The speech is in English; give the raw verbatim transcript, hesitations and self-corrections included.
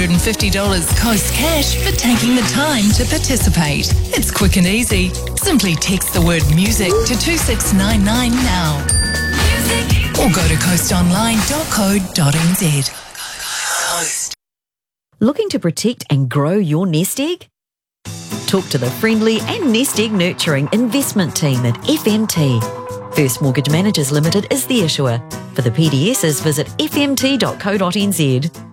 hundred fifty dollars Coast Cash for taking the time to participate. It's quick and easy. Simply text the word music to two six nine nine now. Music. Or go to coast online dot co dot n z. Looking to protect and grow your nest egg? Talk to the friendly and nest egg nurturing investment team at F M T. First Mortgage Managers Limited is the issuer. For the P D Ss, visit f m t dot co dot n z.